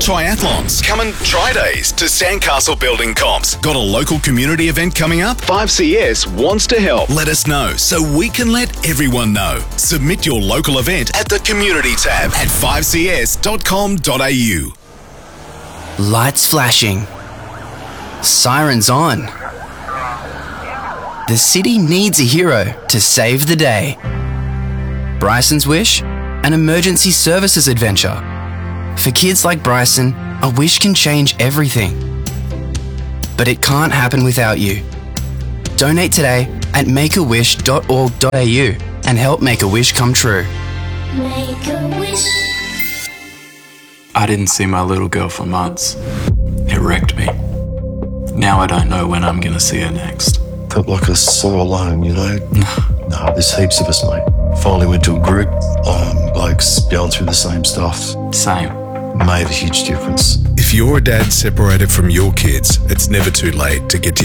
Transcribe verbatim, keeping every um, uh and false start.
triathlons. Come and try days to Sandcastle Building Comps. Got a local community event coming up? five C S wants to help. Let us know so we can let everyone know. Submit your local event at the community tab at five c s dot com dot a u. Lights flashing. Sirens on. The city needs a hero to save the day. Bryson's Wish, an emergency services adventure. For kids like Bryson, a wish can change everything. But it can't happen without you. Donate today at make a wish dot org dot a u and help make a wish come true. Make a wish. I didn't see my little girl for months. It wrecked me. Now I don't know when I'm gonna see her next. Felt like I was so alone, you know? No, there's heaps of us, mate. Finally went to a group, um, blokes going through the same stuff. Same. Made a huge difference. If you're a dad separated from your kids, it's never too late to get to